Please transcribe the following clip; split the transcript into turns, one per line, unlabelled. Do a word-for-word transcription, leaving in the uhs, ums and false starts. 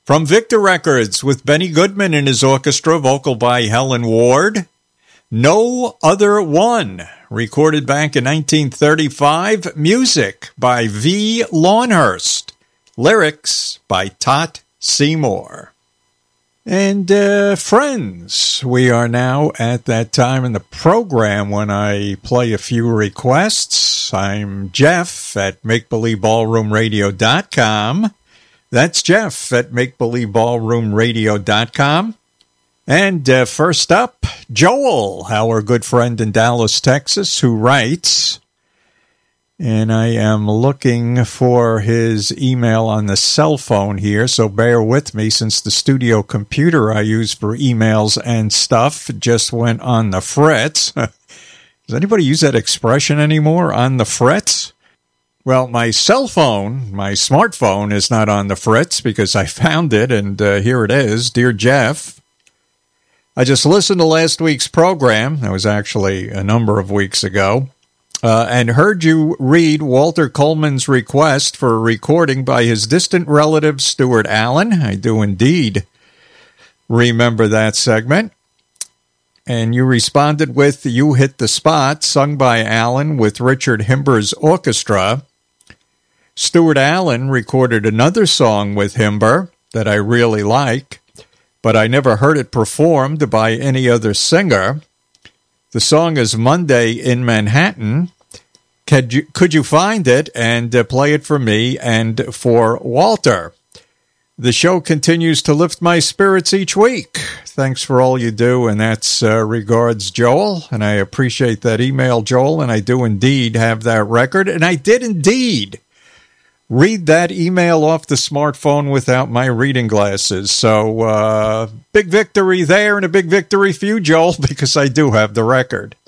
From Victor Records with Benny Goodman and his orchestra, vocal by Helen Ward. No Other One, recorded back in nineteen thirty-five. Music by V. Lawnhurst. Lyrics by Tot Seymour. And uh, friends, we are now at that time in the program when I play a few requests. I'm Jeff at make believe ballroom radio dot com. That's Jeff at make believe ballroom radio dot com. And uh, first up, Joel, our good friend in Dallas, Texas, who writes, and I am looking for his email on the cell phone here, so bear with me since the studio computer I use for emails and stuff just went on the fritz. Does anybody use that expression anymore, on the fritz? Well, my cell phone, my smartphone, is not on the fritz because I found it, and uh, here it is. Dear Jeff, I just listened to last week's program. That was actually a number of weeks ago, uh, and heard you read Walter Coleman's request for a recording by his distant relative, Stuart Allen. I do indeed remember that segment. And you responded with You Hit the Spot, sung by Allen with Richard Himber's orchestra. Stuart Allen recorded another song with Himber that I really like, but I never heard it performed by any other singer. The song is Monday in Manhattan. Could you, could you find it and uh, play it for me and for Walter? The show continues to lift my spirits each week. Thanks for all you do, and that's uh, regards, Joel. And I appreciate that email, Joel, and I do indeed have that record. And I did indeed read that email off the smartphone without my reading glasses. So, uh, big victory there and a big victory for you, Joel, because I do have the record.